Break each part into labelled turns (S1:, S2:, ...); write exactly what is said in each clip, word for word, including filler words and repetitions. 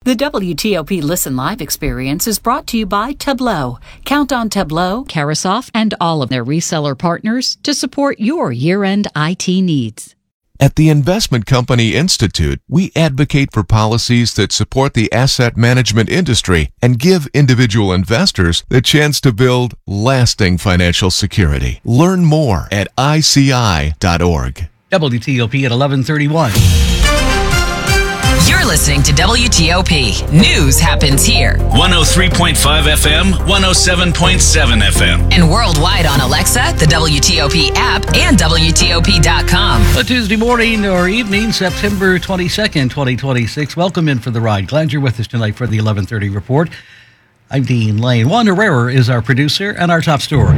S1: The W T O P Listen Live experience is brought to you by Tableau. Count on Tableau, Carasoft, and all of their reseller partners to support your year-end I T needs.
S2: At the Investment Company Institute, we advocate for policies that support the asset management industry and give individual investors the chance to build lasting financial security. Learn more at I C I dot org.
S3: W T O P at eleven thirty-one.
S4: You're listening to W T O P. News happens here.
S5: one oh three point five F M, one oh seven point seven F M.
S4: And worldwide on Alexa, the W T O P app, and W T O P dot com.
S3: A Tuesday morning or evening, September twenty-second, twenty twenty-six. Welcome in for the ride. Glad you're with us tonight for the eleven thirty report. I'm Dean Lane. Wanda Rarer is our producer and our top story.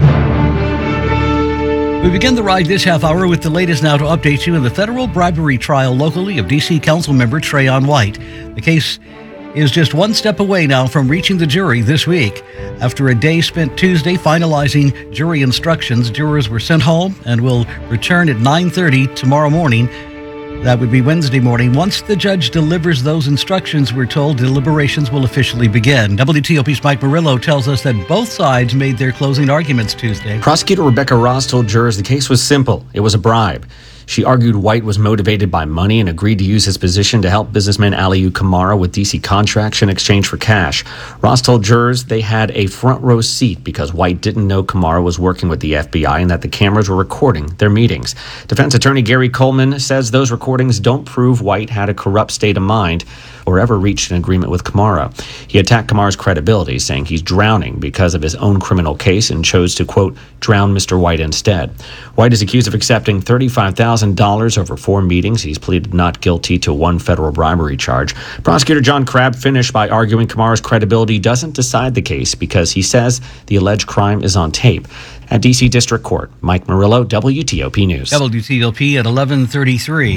S3: We begin the ride this half hour with the latest now to update you in the federal bribery trial locally of D C Council member Trayon White. The case is just one step away now from reaching the jury this week. After a day spent Tuesday finalizing jury instructions, jurors were sent home and will return at nine thirty tomorrow morning. That would be Wednesday morning. Once the judge delivers those instructions, we're told deliberations will officially begin. W T O P's Mike Murillo tells us that both sides made their closing arguments Tuesday.
S6: Prosecutor Rebecca Ross told jurors the case was simple. It was a bribe. She argued White was motivated by money and agreed to use his position to help businessman Aliu Kamara with D C contracts in exchange for cash. Ross told jurors they had a front row seat because White didn't know Kamara was working with the F B I and that the cameras were recording their meetings. Defense attorney Gary Coleman says those recordings don't prove White had a corrupt state of mind or ever reached an agreement with Kamara. He attacked Kamara's credibility, saying he's drowning because of his own criminal case and chose to, quote, drown Mister White instead. White is accused of accepting thirty-five thousand dollars over four meetings. He's pleaded not guilty to one federal bribery charge. Prosecutor John Crabb finished by arguing Kamara's credibility doesn't decide the case because he says the alleged crime is on tape. At D C District Court, Mike Murillo, W T O P News.
S3: W T O P at eleven thirty-three.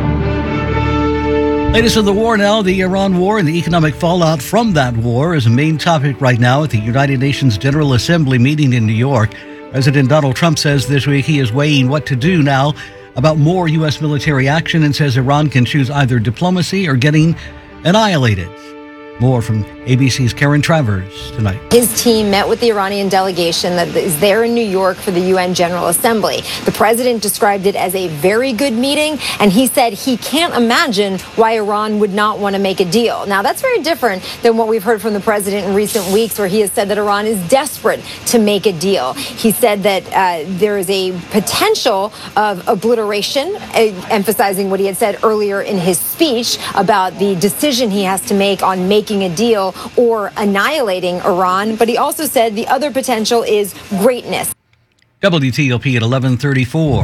S3: Latest in the war now, the Iran war and the economic fallout from that war is a main topic right now at the United Nations General Assembly meeting in New York. President Donald Trump says this week he is weighing what to do now about more U S military action and says Iran can choose either diplomacy or getting annihilated. More from A B C's Karen Travers tonight.
S7: His team met with the Iranian delegation that is there in New York for the U N General Assembly. The president described it as a very good meeting, and he said he can't imagine why Iran would not want to make a deal. Now, that's very different than what we've heard from the president in recent weeks, where he has said that Iran is desperate to make a deal. He said that uh, there is a potential of obliteration, uh, emphasizing what he had said earlier in his speech about the decision he has to make on making a deal or annihilating Iran. But he also said the other potential is greatness.
S3: W T O P at eleven thirty-four.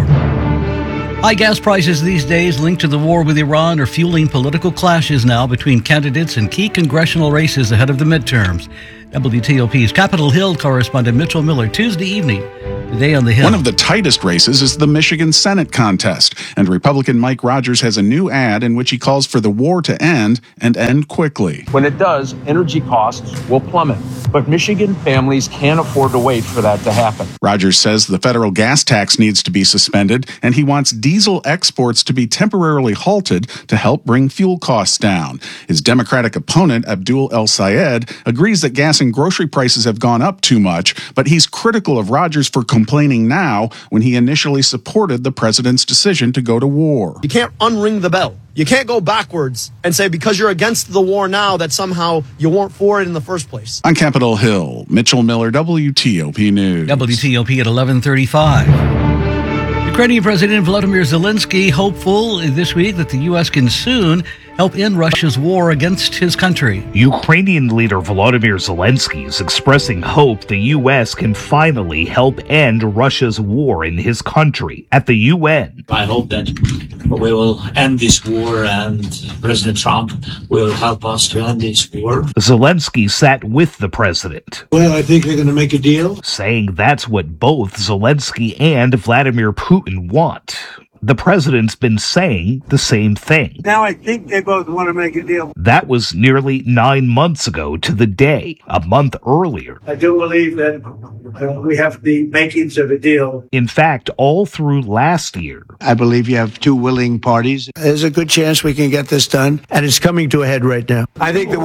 S3: High gas prices these days linked to the war with Iran are fueling political clashes now between candidates in key congressional races ahead of the midterms. W T O P's Capitol Hill correspondent Mitchell Miller Tuesday evening. Today on the Hill.
S8: One of the tightest races is the Michigan Senate contest, and Republican Mike Rogers has a new ad in which he calls for the war to end and end quickly.
S9: When it does, energy costs will plummet, but Michigan families can't afford to wait for that to happen.
S8: Rogers says the federal gas tax needs to be suspended, and he wants diesel exports to be temporarily halted to help bring fuel costs down. His Democratic opponent, Abdul El Sayed, agrees that gas and grocery prices have gone up too much, but he's critical of Rogers for complaining now when he initially supported the president's decision to go to war.
S10: You can't unring the bell. You can't go backwards and say because you're against the war now that somehow you weren't for it in the first place.
S8: On Capitol Hill, Mitchell Miller, W T O P News.
S3: W T O P at eleven thirty-five. Ukrainian President Volodymyr Zelensky hopeful this week that the U S can soon help end Russia's war against his country.
S11: Ukrainian leader Volodymyr Zelensky is expressing hope the U S can finally help end Russia's war in his country. At the U N,
S12: I hope that we will end this war and President Trump will help us to end this war.
S11: Zelensky sat with the president.
S13: Well, I think they're going to make a deal.
S11: Saying that's what both Zelensky and Vladimir Putin want. The president's been saying the same thing.
S13: Now I think they both want to make a deal.
S11: That was nearly nine months ago to the day, a month earlier.
S13: I do believe that uh, we have the makings of a deal.
S11: In fact, all through last year.
S14: I believe you have two willing parties. There's a good chance we can get this done, and it's coming to a head right now. I think the